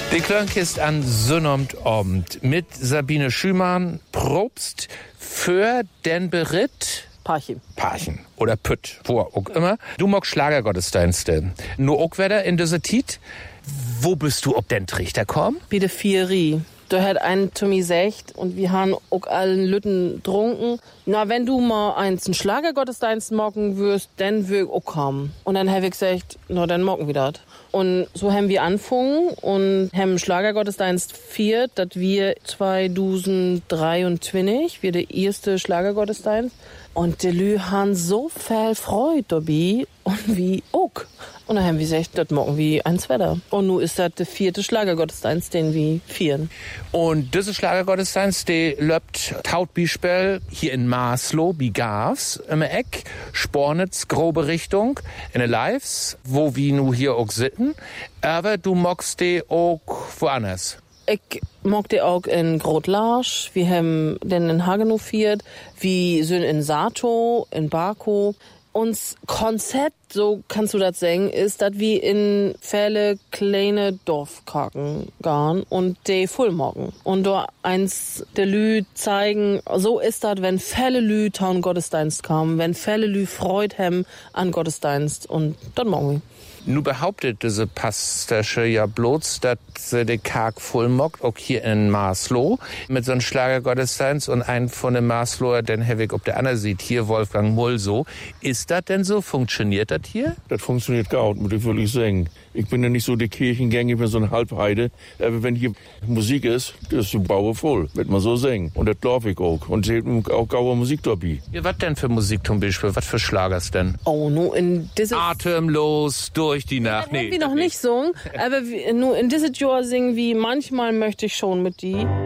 Die Klönkist an Sönnomt Abend mit Sabine Schümann, Probst für den Beritt Parchen oder Pütt, wo auch immer. Du magst Schlagergottesdienste. Nur auch wieder in dieser Zeit. Wo bist du ob den Trichter kommen? Bei der Vierie. Da hat ein zu mir gesagt, und wir haben auch allen Lütten trunken. Na, wenn du mal einen Schlagergottesdienst morgen wirst, dann will ich auch kommen. Und dann habe ich gesagt, na, dann morgen wieder. Und so haben wir angefangen und haben Schlagergottesdienst viert, dass wir 2023, wir der erste Schlagergottesdienst. Und die Lü haben so viel Freude dabei und wie auch. Und dann haben wir gesagt, das morgen wie eins Wetter. Und nun ist das der 4. Schlagergottesdienst, den wir vieren. Und dieser Schlagergottesdienst, der läuft taut Beispiel hier in Maslow, wie Gavs, im Eck, Spornitz, grobe Richtung, in den Lives, wo wir nu hier auch sitzen. Aber du magst die auch woanders. Ich mag die auch in Grotlarsch. Wir haben den in Hagenow viert. Wir sind in Sato, in Baku. Uns Konzept, so kannst du das sagen, ist, dass wir in viele kleine Dorfkaken gehen und die voll machen. Und da eins der Lü zeigen, so ist das, wenn viele Lü taun Gottesdienst kommen, wenn viele Lü Freude haben an Gottesdienst. Und das machen wir. Nu behauptet diese Pastersche ja bloß, dass sie die Karg voll mockt, auch hier in Maslow, mit so einem Schlagergottesdienst und einen von den Maslower, den Herwig ob der andere sieht, hier Wolfgang Mull so. Ist das denn so? Funktioniert das hier? Das funktioniert gut, muss ich wirklich sagen. Ich bin ja nicht so der Kirchengänger, ich bin so ein Halbheide. Aber wenn hier Musik ist, das ist die Baue voll, wird man so singen. Und das glaube ich auch. Und sie haben auch gaue Musik dabei. Ja, was denn für Musik zum Beispiel? Was für Schlagers denn? Oh, nur in dieses... Atemlos durch die Nacht. Nee, wir noch nicht singen, aber nur in dieses Jahr singen wie manchmal möchte ich schon mit die.